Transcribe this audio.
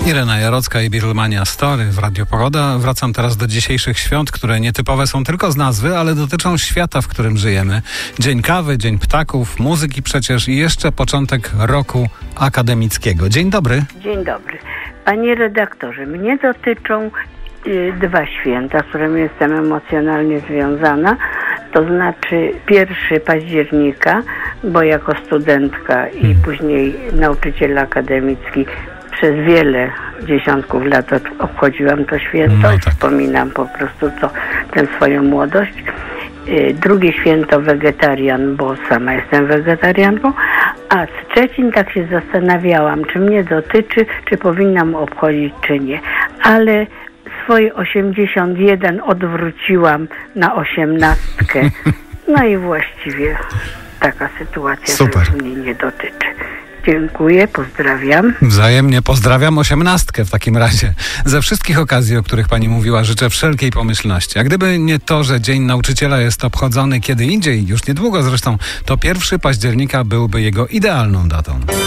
Irena Jarocka i Beatlemania Story w Radio Pogoda. Wracam teraz do dzisiejszych świąt, które nietypowe są tylko z nazwy, ale dotyczą świata, w którym żyjemy. Dzień kawy, Dzień Ptaków, muzyki przecież i jeszcze początek roku akademickiego. Dzień dobry. Dzień dobry. Panie redaktorze, mnie dotyczą dwa święta, z którymi jestem emocjonalnie związana. To znaczy 1 października, bo jako studentka i później nauczyciel akademicki przez wiele dziesiątków lat obchodziłam to święto i wspominam po prostu tę swoją młodość. Drugie święto wegetarian, bo sama jestem wegetarianką, a z trzecim tak się zastanawiałam, czy mnie dotyczy, czy powinnam obchodzić, czy nie. Ale swoje 81 odwróciłam na 18. No i właściwie taka sytuacja, że mnie nie dotyczy. Dziękuję, pozdrawiam. Wzajemnie pozdrawiam 18 w takim razie. Ze wszystkich okazji, o których pani mówiła, życzę wszelkiej pomyślności. A gdyby nie to, że Dzień Nauczyciela jest obchodzony kiedy indziej, już niedługo zresztą, to 1 października byłby jego idealną datą.